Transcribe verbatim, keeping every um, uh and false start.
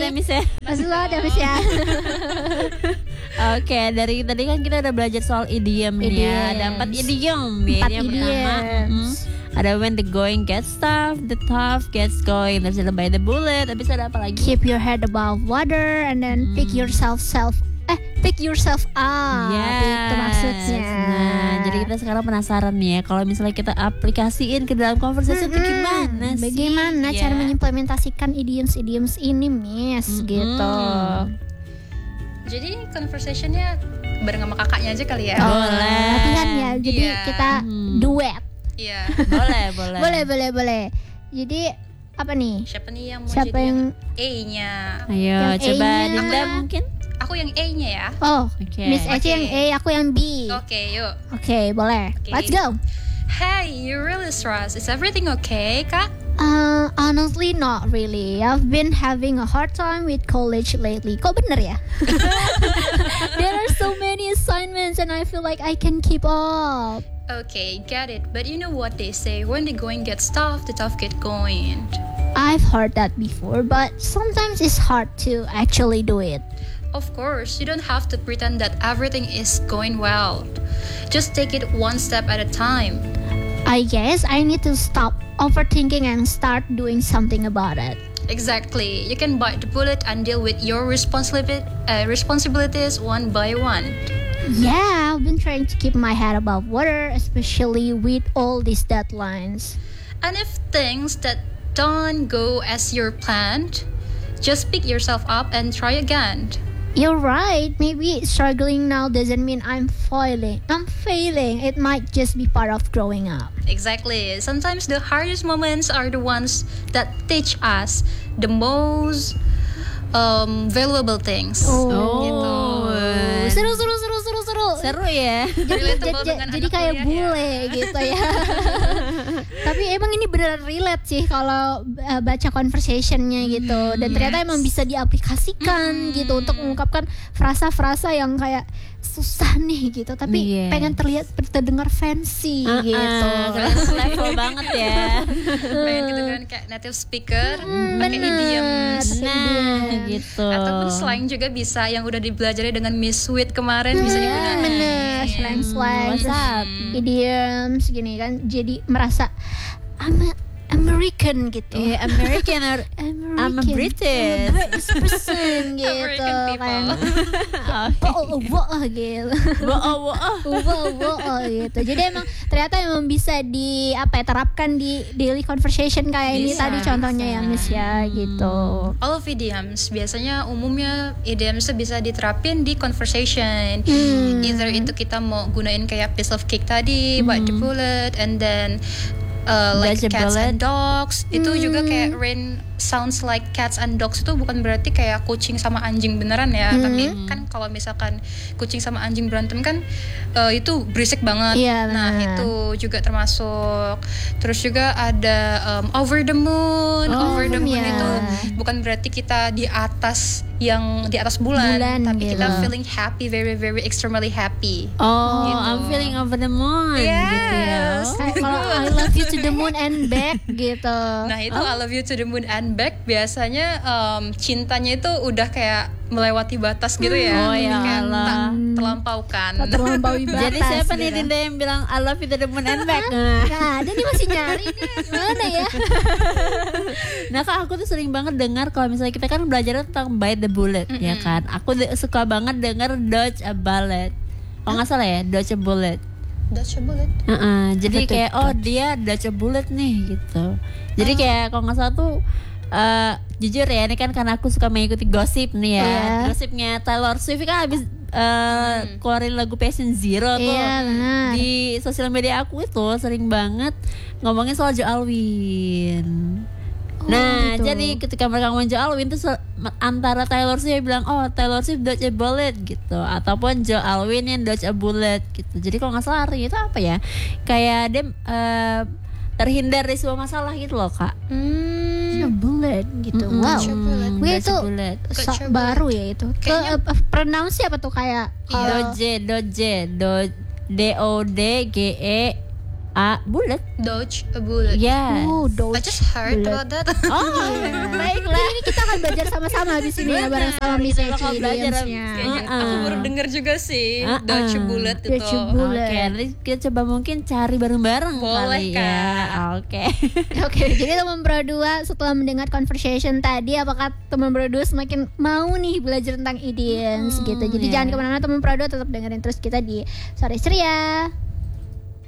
ya Miss ya. Masih banget ya Miss ya. Oke, dari tadi kan kita udah belajar soal idiom nih ya. Ada empat idiom. Empat Yang pertama, mm, ada when the going gets tough, the tough gets going. Terus ada by the bullet. Habis ada apa lagi? Keep your head above water and then pick yourself self eh pick yourself up. Yes. Itu maksudnya. Nah, jadi kita sekarang penasaran nih ya, kalau misalnya kita aplikasiin ke dalam conversation itu gimana sih? Bagaimana Ya. cara mengimplementasikan idioms-idioms ini, Miss? Mm-mm. Gitu. Jadi conversationnya bareng sama kakaknya aja kali ya. Boleh. Latihan ya. Jadi Iya. kita Hmm. duet. Iya. Boleh, boleh. Boleh, boleh, boleh. Jadi apa nih? Siapa nih yang mau Siapa jadi yang A-nya? Ayo Yang coba A-nya. Dinda mungkin. Aku yang A-nya ya. Oh, Oke. Miss Eci Oke. yang A, aku yang B. Oke, yuk. Oke, boleh. Oke. Let's go. Hey, you really stressed. Is everything okay, Kak? Uh, honestly, not really. I've been having a hard time with college lately. Kok bener ya? There are so many assignments and I feel like I can keep up. Okay, get it. But you know what they say, when the going gets tough, the tough get going. I've heard that before, but sometimes it's hard to actually do it. Of course, you don't have to pretend that everything is going well. Just take it one step at a time. I guess I need to stop overthinking and start doing something about it. Exactly. You can bite the bullet and deal with your responsibility, uh, responsibilities one by one. Yeah, I've been trying to keep my head above water, especially with all these deadlines. And if things that don't go as you're planned, just pick yourself up and try again. You're right. Maybe struggling now doesn't mean I'm failing. I'm failing. It might just be part of growing up. Exactly. Sometimes the hardest moments are the ones that teach us the most um, valuable things. Oh. Gitu. Seru, seru, seru, seru, seru. Seru ya. Jadi, Relatable jadi, dengan jadi anak kayak kuliah bule gitu ya. Tapi emang ini beneran relate sih kalau uh, baca conversationnya gitu. Dan ternyata yes. emang bisa diaplikasikan gitu untuk mengungkapkan frasa-frasa yang kayak susah nih gitu. Tapi Yes. pengen terlihat terdengar fancy Uh-uh, gitu. keren level banget ya. Pengen gitu kan kayak native speaker, pakai bener. idioms. Nah, Idioms. gitu. Ataupun slang juga bisa yang udah dipelajari dengan Miss Sweet kemarin bisa Hmm, digunakan. bener, slang-slang, What's up? idioms gini kan. Jadi merasa I'm a American gitu. Yeah, American or American. I'm a British. I'm a British person gitu. American people. Kayak oh, wah gitu. Woah, woah. Wah, wah gitu. Jadi emang ternyata emang bisa di apa ya terapkan di daily conversation kayak ini Bisa, tadi contohnya bisa. ya Miss ya gitu. All of idioms biasanya umumnya idioms itu bisa diterapin di conversation. Hmm. Either itu kita mau gunain kayak piece of cake tadi, bite the bullet, and then uh, like Dodge a cats bullet. and dogs. Itu juga Hmm. kayak rain sounds like cats and dogs itu bukan berarti kayak kucing sama anjing beneran ya. Hmm. Tapi kan kalau misalkan kucing sama anjing berantem kan uh, itu berisik banget. Iya, Nah benar. itu juga termasuk. Terus juga ada um, over the moon. Oh, over the moon iya. itu bukan berarti kita di atas yang di atas bulan, Bulan, tapi gitu. kita feeling happy, very very extremely happy. Oh, Gitu. I'm feeling over the moon gitu ya. Yes. Kayak kalau I love you to the moon and back gitu. Nah itu I love you to the moon and back biasanya um, cintanya itu udah kayak melewati batas gitu ya. Oh, ya Kayak Allah. tak terlampaukan. Tak terlampaui batas. Jadi siapa nih gitu. Dinda yang bilang I love you to the moon and back? Nah. Nah, ada nih masih nyari nih. Gimana ya? Nah kak aku tuh sering banget dengar kalau misalnya kita kan belajar tentang bite the bullet ya kan. Aku de- suka banget dengar dodge a bullet. Oh nggak salah ya dodge a bullet. Dodge a bullet. Uh-uh, jadi Apa tuh, kayak oh dia dodge a bullet nih gitu. Jadi kayak kalau nggak salah tuh uh, jujur ya ini kan karena aku suka mengikuti gosip nih ya. Iya. Gosipnya Taylor Swift kan habis uh, keluarin lagu Passion Zero tuh. Iya, benar. Di sosial media aku itu sering banget ngomongin soal Jo Alwyn. Oh, Nah, gitu. jadi ketika mereka ngomongin Jo Alwyn tuh se- antara Taylor Swift bilang, oh Taylor Swift dodge a bullet gitu, ataupun Jo Alwyn yang dodge a bullet gitu. Jadi kalau nggak salah artinya itu apa ya? Kayak dia eh, terhindar dari sebuah masalah gitu loh kak. Hmm. A bullet gitu. Mm-mm. Wow. Dodge a bullet. Gue Dodge itu a bullet. so- Dodge a bullet. baru ya itu. Ke Kayaknya- uh, pronounce apa tuh kayak kalau Doje, doje, do, D O D G E A bullet. Dodge a bullet. Yes. Oh, I dodge just heard bullet. about that. Oh, baiklah. Ini kita kan belajar sama-sama di sini ya bareng sama Miss Kita bakal Eci belajar idioms-nya. Kayaknya Uh-uh. aku baru denger juga sih Uh-uh. Dutch Bullet itu. Dutch Bullet. Oke, nanti kita coba mungkin cari bareng-bareng Boleh, kali ya. Kak. Oke. Oke, jadi teman berdua setelah mendengar conversation tadi, apakah teman berdua semakin mau nih belajar tentang idioms Hmm, gitu. Jadi iya. jangan kemana-mana teman berdua, tetap dengerin terus kita di Sore Ceria.